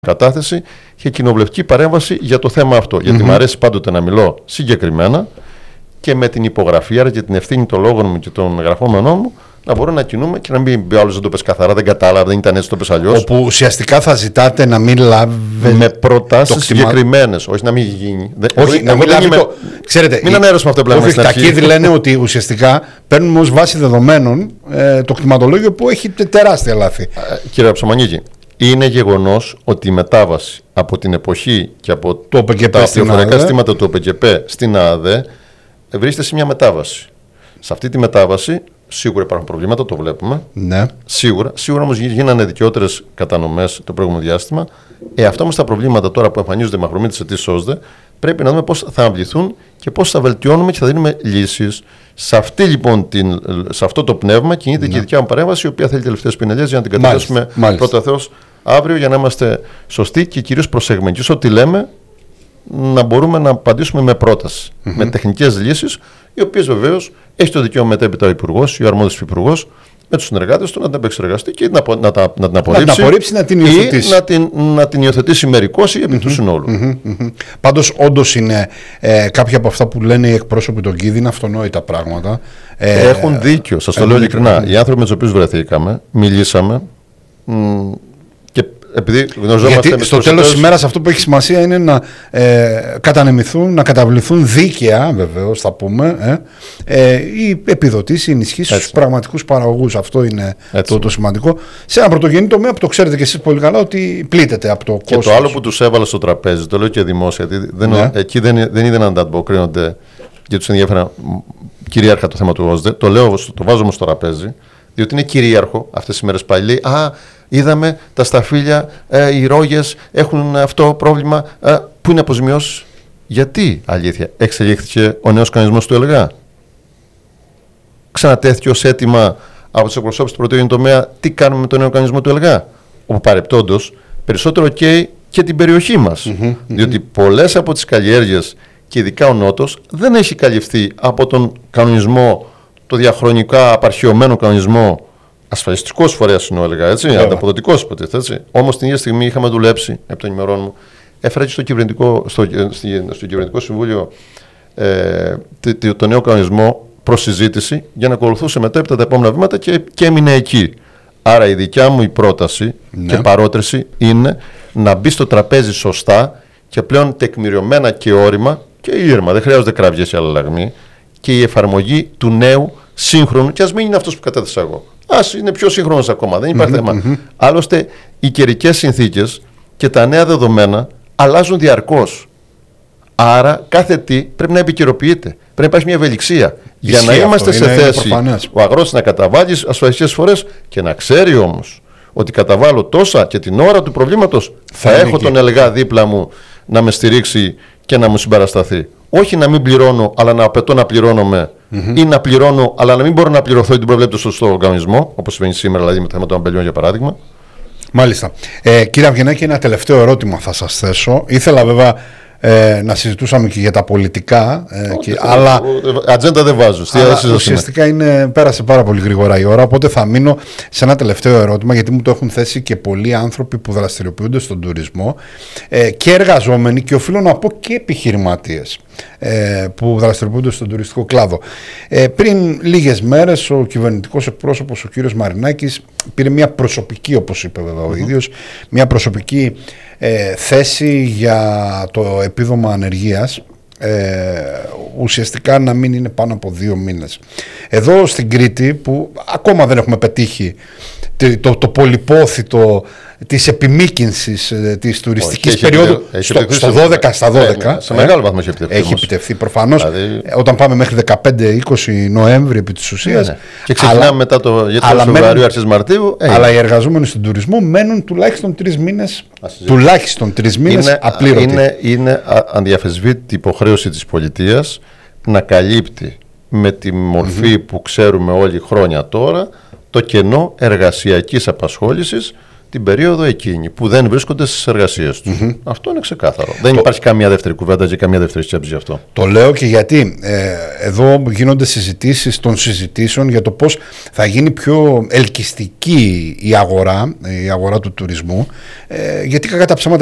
κατάθεση και κοινοβουλευτική παρέμβαση για το θέμα αυτό. Γιατί μου αρέσει πάντοτε να μιλώ συγκεκριμένα και με την υπογραφή, άρα και την ευθύνη των λόγων μου και των γραφόμενων μου, να μπορώ να κινούμε και να μην πει άλλο δεν το πες καθαρά, δεν κατάλαβα, δεν ήταν έτσι, το πες αλλιώς. Όπου ουσιαστικά θα ζητάτε να μην λάβει. Με προτάσεις συγκεκριμένες, όχι να μην γίνει. Όχι, να μην λάβει. Ξέρετε, μην ανέρωσουμε αυτό που λέμε. Τα κίδη λένε ότι ουσιαστικά παίρνουμε ως βάση δεδομένων το κτηματολόγιο που έχει τεράστια λάθη. Κύριε Ψωμανίκη, είναι γεγονός ότι η μετάβαση από την εποχή και από τα πληροφοριακά συστήματα του ΟΠΕΚΕΠ στην ΑΑΔΕ βρίσκεται σε μια μετάβαση. Σε αυτή τη μετάβαση σίγουρα υπάρχουν προβλήματα, το βλέπουμε. Ναι. Σίγουρα όμως γίνανε δικαιότερες κατανομές το προηγούμενο διάστημα. Αυτά όμως τα προβλήματα τώρα που εμφανίζονται με αφορμή της αιτήσεως ΩΣΔΕ, πρέπει να δούμε πώς θα αμβληθούν και πώς θα βελτιώνουμε και θα δίνουμε λύσεις. Σε αυτό το πνεύμα κινείται και η δικιά μου παρέμβαση, η οποία θέλει τελευταίες πινελιές για να την καταθέσουμε πρώτα Θεός αύριο, για να είμαστε σωστοί και κυρίως προσεγμένοι. Ό,τι λέμε να μπορούμε να απαντήσουμε με πρόταση, με τεχνικές λύσεις, οι οποίες βεβαίως έχει το δικαίωμα μετέπειτα ο Υπουργός ή ο αρμόδιος Υπουργός με τους συνεργάτες του να την επεξεργαστεί και να την απορρίψει, να την υιοθετήσει. Ή να την υιοθετήσει μερικώς ή επί του συνόλου. Πάντως, όντως είναι κάποια από αυτά που λένε οι εκπρόσωποι των ΚΙΔ είναι αυτονόητα πράγματα. Έχουν δίκιο, σας το λέω ειλικρινά. Οι άνθρωποι με τους οποίους βρεθήκαμε, μιλήσαμε. Επειδή γιατί στο τέλος της ημέρας αυτό που έχει σημασία είναι να κατανεμηθούν, να καταβληθούν δίκαια, βεβαίως θα πούμε, οι επιδοτήσεις, οι ενισχύσεις στους πραγματικούς παραγωγούς. Αυτό είναι το σημαντικό. Σε ένα πρωτογενή τομέα που το ξέρετε και εσείς πολύ καλά ότι πλήττεται από το κόστος. Και το άλλο που τους έβαλα στο τραπέζι, το λέω και δημόσια, γιατί εκεί δεν είδε να ανταποκρίνονται και τους ενδιαφέραν κυρίαρχα το θέμα του ΩΣΔΕ. Το βάζω όμως στο τραπέζι, διότι είναι κυρίαρχο αυτές τις μέρες πάλι. Είδαμε τα σταφύλια, οι ρόγες έχουν αυτό πρόβλημα. Πού είναι αποζημιώσεις? Γιατί, αλήθεια, εξελίχθηκε ο νέος κανονισμός του ΕΛΓΑ? Ξανατέθηκε ως αίτημα από τους εκπροσώπους του πρωτογενή τομέα τι κάνουμε με τον νέο κανονισμό του ΕΛΓΑ? Όπου παρεπτόντως περισσότερο καίει και την περιοχή μας. Διότι πολλές από τις καλλιέργειες και ειδικά ο Νότος δεν έχει καλυφθεί από τον κανονισμό, το διαχρονικά απαρχαιωμένο κανονισμό. Ασφαλιστικός φορέας είναι, έλεγα έτσι, ανταποδοτικός υποτίθεται έτσι. Όμως την ίδια στιγμή είχαμε δουλέψει από των ημερών μου. Έφερα και στο κυβερνητικό συμβούλιο το νέο κανονισμό προς συζήτηση για να ακολουθούσε μετέπειτα τα επόμενα βήματα και έμεινε εκεί. Άρα η δικιά μου η πρόταση και παρότριση είναι να μπει στο τραπέζι σωστά και πλέον τεκμηριωμένα και όρημα και ήρμα. Δεν χρειάζονται κραυγές και αλλαγμή και η εφαρμογή του νέου σύγχρονου, και ας μην είναι αυτός που κατέθεσα εγώ. Είναι πιο σύγχρονος ακόμα, δεν υπάρχει θέμα. Άλλωστε, οι καιρικές συνθήκες και τα νέα δεδομένα αλλάζουν διαρκώς. Άρα, κάθε τι πρέπει να επικαιροποιείται. Πρέπει να υπάρχει μια ευελιξία. Για να είμαστε σε θέση ο αγρότης να καταβάλει ασφαλιστικές εισφορές και να ξέρει όμως ότι καταβάλω τόσα και την ώρα του προβλήματος θα έχω τον ΕΛΓΑ δίπλα μου να με στηρίξει και να μου συμπαρασταθεί. Όχι να μην πληρώνω, αλλά να απαιτώ να πληρώνομαι. Ή να πληρώνω, αλλά να μην μπορώ να πληρωθώ γιατί προβλέπεται στο οργανισμό, όπως συμβαίνει σήμερα, δηλαδή με το θέμα των αμπελιών για παράδειγμα. Μάλιστα. Κύριε Αυγενάκη, ένα τελευταίο ερώτημα θα σας θέσω. Ήθελα βέβαια να συζητούσαμε και για τα πολιτικά. Αλλά ατζέντα δεν βάζω. Ουσιαστικά πέρασε πάρα πολύ γρήγορα η ώρα. Οπότε θα μείνω σε ένα τελευταίο ερώτημα, γιατί μου το έχουν θέσει και πολλοί άνθρωποι που δραστηριοποιούνται στον τουρισμό και εργαζόμενοι, και οφείλω να πω και επιχειρηματίες που δραστηριοποιούνται στον τουριστικό κλάδο. Πριν λίγες μέρες ο κυβερνητικός εκπρόσωπος, ο κύριος Μαρινάκης, πήρε μια προσωπική, όπως είπε βέβαια ο ίδιος, μια προσωπική θέση για το επίδομα ανεργίας, ουσιαστικά να μην είναι πάνω από 2 μήνες. Εδώ στην Κρήτη, που ακόμα δεν έχουμε πετύχει το πολυπόθητο της επιμήκυνσης της τουριστικής περίοδου στο 12 στα 12. Σε μεγάλο βαθμό έχει επιτευχθεί προφανώς. Όταν πάμε μέχρι 15-20 Νοέμβρη επί της ουσίας. Και ξεκινάμε μετά το Φεβρουαρίου, αρχές Μαρτίου. Αλλά οι εργαζόμενοι στον τουρισμό μένουν τουλάχιστον 3 μήνες. Τουλάχιστον 3 μήνες απλήρωτοι. Είναι αδιαφεσβήτητη υποχρέωση της πολιτείας να καλύπτει με τη μορφή που ξέρουμε όλοι χρόνια τώρα το κενό εργασιακής απασχόλησης, την περίοδο εκείνη που δεν βρίσκονται στις εργασίες τους. Αυτό είναι ξεκάθαρο. Δεν υπάρχει καμία δεύτερη κουβέντα και καμία δεύτερη σκέψη γι' αυτό. Το λέω και γιατί εδώ γίνονται συζητήσεις των συζητήσεων για το πώς θα γίνει πιο ελκυστική η αγορά του τουρισμού, γιατί κατά ψέματα